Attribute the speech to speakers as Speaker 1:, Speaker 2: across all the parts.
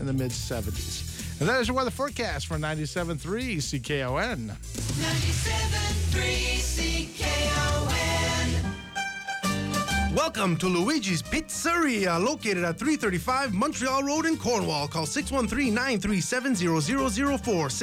Speaker 1: in the mid-70s. And that is your weather forecast for 97.3 CKON.
Speaker 2: 97.3 CKON.
Speaker 3: Welcome to Luigi's Pizzeria, located at 335 Montreal Road in Cornwall. Call 613-937-0004,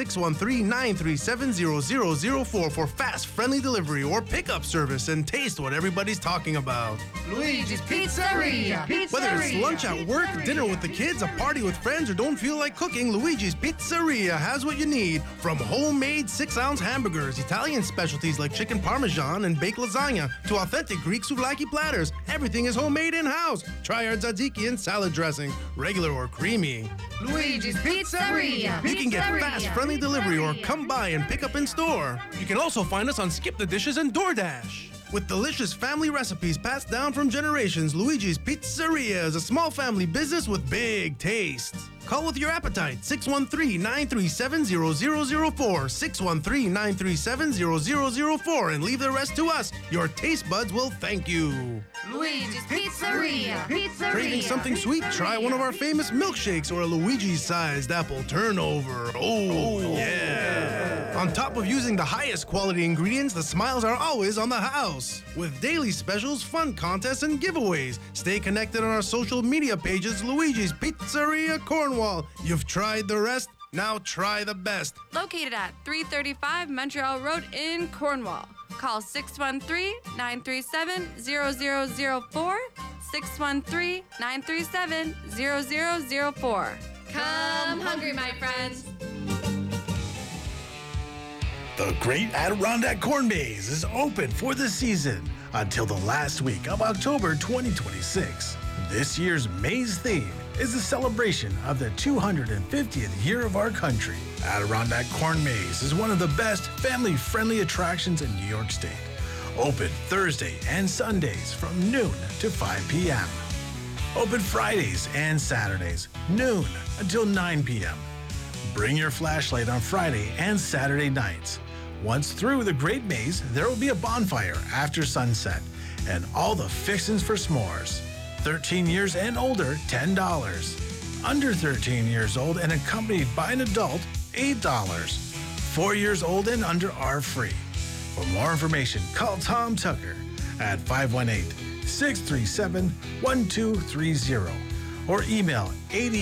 Speaker 3: 613-937-0004 for fast, friendly delivery or pickup service and taste what everybody's talking about.
Speaker 2: Luigi's Pizzeria.
Speaker 3: Whether it's lunch at work, dinner with the kids, a party with friends, or don't feel like cooking, Luigi's Pizzeria has what you need. From homemade 6-ounce hamburgers, Italian specialties like chicken parmesan and baked lasagna, to authentic Greek souvlaki platters, everything is homemade in-house. Try our tzatziki and salad dressing, regular or creamy.
Speaker 2: Luigi's Pizzeria.
Speaker 3: You can get fast, friendly delivery or come by and pick up in store. You can also find us on Skip the Dishes and DoorDash. With delicious family recipes passed down from generations, Luigi's Pizzeria is a small family business with big taste. Call with your appetite, 613-937-0004, 613-937-0004, and leave the rest to us. Your taste buds will thank you.
Speaker 2: Luigi's Pizzeria.
Speaker 3: Craving something sweet? Try one of our famous milkshakes or a Luigi-sized apple turnover. Oh, yeah. On top of using the highest quality ingredients, the smiles are always on the house. With daily specials, fun contests, and giveaways. Stay connected on our social media pages, Luigi's Pizzeria Cornwall. You've tried the rest, now try the best.
Speaker 4: Located at 335 Montreal Road in Cornwall. Call 613-937-0004, 613-937-0004. Come hungry, my friends.
Speaker 5: The Great Adirondack Corn Maze is open for the season until the last week of October 2026. This year's maze theme is the celebration of the 250th year of our country. Adirondack Corn Maze is one of the best family-friendly attractions in New York State. Open Thursday and Sundays from noon to 5 p.m. Open Fridays and Saturdays, noon until 9 p.m. Bring your flashlight on Friday and Saturday nights. Once through the Great Maze, there will be a bonfire after sunset and all the fixins for s'mores. 13 years and older, $10. Under 13 years old and accompanied by an adult, $8. 4 years old and under are free. For more information, call Tom Tucker at 518-637-1230 or email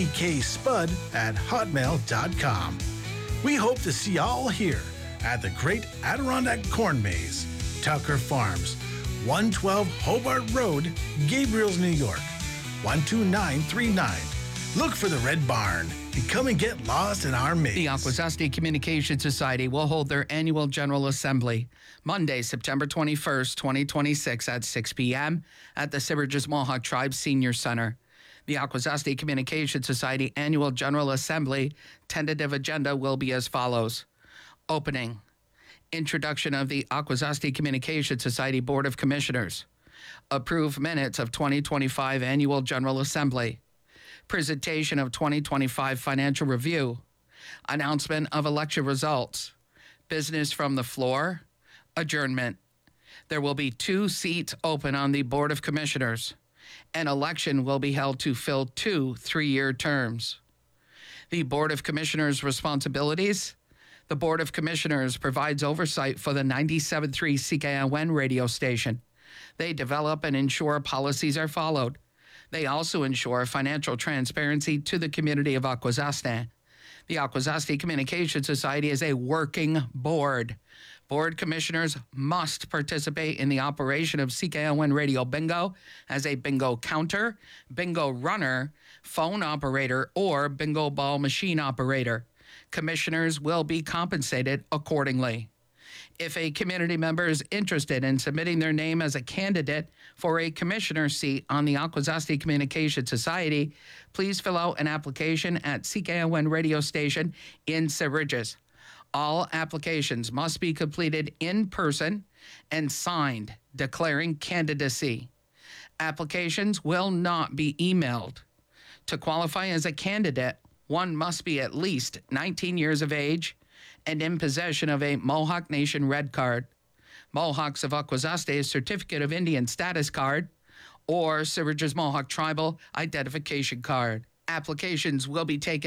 Speaker 5: adkspud@hotmail.com. We hope to see y'all here at the Great Adirondack Corn Maze, Tucker Farms, 112 Hobart Road, Gabriels, New York, 12939. Look for the Red Barn and come and get lost in our maze.
Speaker 6: The Akwesasne Communication Society will hold their annual General Assembly Monday, September 21st, 2026 at 6 p.m. at the Siverages Mohawk Tribe Senior Center. The Akwesasne Communication Society Annual General Assembly tentative agenda will be as follows. Opening. Introduction of the Akwesasne Communication Society Board of Commissioners. Approve minutes of 2025 Annual General Assembly. Presentation of 2025 Financial Review. Announcement of election results. Business from the floor. Adjournment. There will be 2 seats open on the Board of Commissioners. An election will be held to fill 2 3-year terms. The Board of Commissioners' responsibilities. The Board of Commissioners provides oversight for the 97.3 CKON radio station. They develop and ensure policies are followed. They also ensure financial transparency to the community of Akwesasne. The Akwesasne Communication Society is a working board. Board commissioners must participate in the operation of CKON Radio Bingo as a bingo counter, bingo runner, phone operator, or bingo ball machine operator. Commissioners will be compensated accordingly. If a community member is interested in submitting their name as a candidate for a commissioner seat on the Akwesasne Communication Society, please fill out an application at CKON Radio Station in Siverages. All applications must be completed in person and signed declaring candidacy. Applications will not be emailed. To qualify as a candidate, one must be at least 19 years of age and in possession of a Mohawk Nation Red Card, Mohawks of Akwesasne Certificate of Indian Status Card, or Siverages Mohawk Tribal Identification Card. Applications will be taken